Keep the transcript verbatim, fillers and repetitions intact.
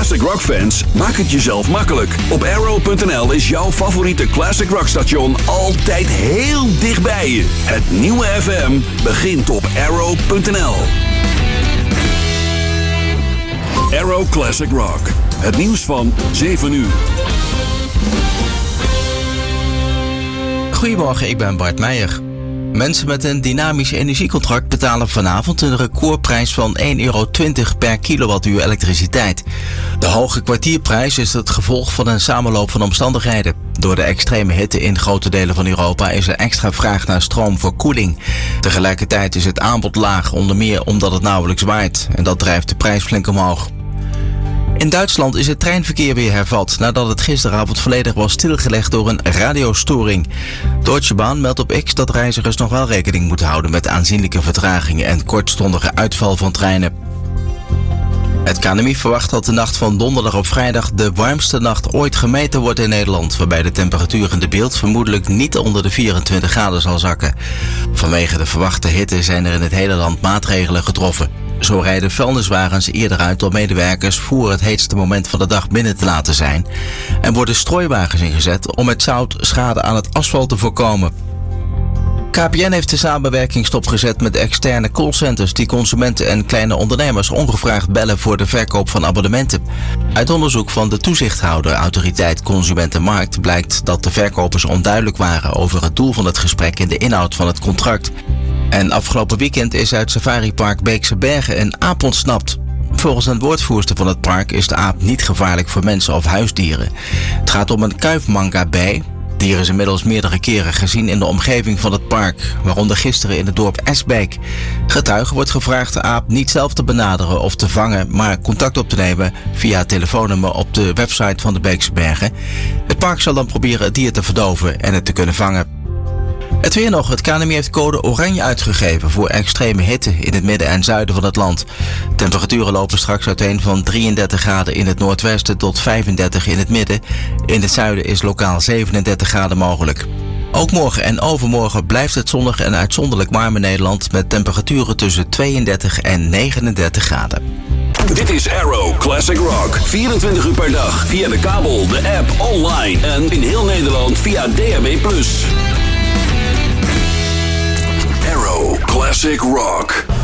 classic rock fans, maak het jezelf makkelijk. Op arrow punt n l is jouw favoriete classic rock station altijd heel dichtbij je. Het nieuwe F M begint op arrow punt n l. Arrow Classic Rock. Het nieuws van zeven uur. Goedemorgen, ik ben Bart Meijer. Mensen met een dynamisch energiecontract betalen vanavond een recordprijs van één euro twintig per kilowattuur elektriciteit. De hoge kwartierprijs is het gevolg van een samenloop van omstandigheden. Door de extreme hitte in grote delen van Europa is er extra vraag naar stroom voor koeling. Tegelijkertijd is het aanbod laag, onder meer omdat het nauwelijks waait. En dat drijft de prijs flink omhoog. In Duitsland is het treinverkeer weer hervat nadat het gisteravond volledig was stilgelegd door een radiostoring. Deutsche Bahn meldt op X dat reizigers nog wel rekening moeten houden met aanzienlijke vertragingen en kortstondige uitval van treinen. Het K N M I verwacht dat de nacht van donderdag op vrijdag de warmste nacht ooit gemeten wordt in Nederland, waarbij de temperatuur in de beeld vermoedelijk niet onder de vierentwintig graden zal zakken. Vanwege de verwachte hitte zijn er in het hele land maatregelen getroffen. Zo rijden vuilniswagens eerder uit door medewerkers voor het heetste moment van de dag binnen te laten zijn. En worden strooiwagens ingezet om met zout schade aan het asfalt te voorkomen. K P N heeft de samenwerking stopgezet met externe callcenters die consumenten en kleine ondernemers ongevraagd bellen voor de verkoop van abonnementen. Uit onderzoek van de toezichthouder Autoriteit Consumentenmarkt blijkt dat de verkopers onduidelijk waren over het doel van het gesprek en de inhoud van het contract. En afgelopen weekend is uit Safaripark Beekse Bergen een aap ontsnapt. Volgens een woordvoerster van het park is de aap niet gevaarlijk voor mensen of huisdieren. Het gaat om een kuifmanga-bij. Het dier is inmiddels meerdere keren gezien in de omgeving van het park, waaronder gisteren in het dorp Esbeek. Getuigen wordt gevraagd de aap niet zelf te benaderen of te vangen, maar contact op te nemen via het telefoonnummer op de website van de Beekse Bergen. Het park zal dan proberen het dier te verdoven en het te kunnen vangen. Het weer nog. Het K N M I heeft code oranje uitgegeven voor extreme hitte in het midden en zuiden van het land. Temperaturen lopen straks uiteen van drieëndertig graden in het noordwesten tot vijfendertig in het midden. In het zuiden is lokaal zevenendertig graden mogelijk. Ook morgen en overmorgen blijft het zonnig en uitzonderlijk warm in Nederland met temperaturen tussen tweeëndertig en negenendertig graden. Dit is Arrow Classic Rock. vierentwintig uur per dag via de kabel, de app, online en in heel Nederland via D A B plus. Arrow Classic Rock.